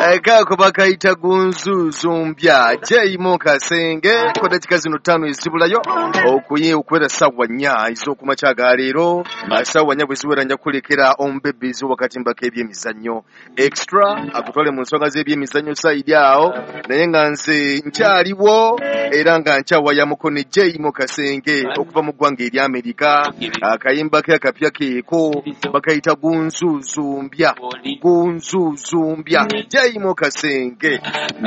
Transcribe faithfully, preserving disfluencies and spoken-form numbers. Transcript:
kako bakayita gunzuzumbya Jayimo Kasenge koda kikazino tano ezibulayo okuye okwera sawa nnya izokuma kyaga leero sawa nnya bweziwera nja kulekera ombebbizi wakati mbaka ebyemizannyo extra akutwale mu nsonga z'ebyemizannyo side awo naye nga nze nkyaliwo era nga nkyawa ya mukono Jayimo Kasenge okuva mu ggwanga erya Amerika akayimba ke akapya keeko bakayita gunzuzumbya gunzuzumbya Jayimo Kasenge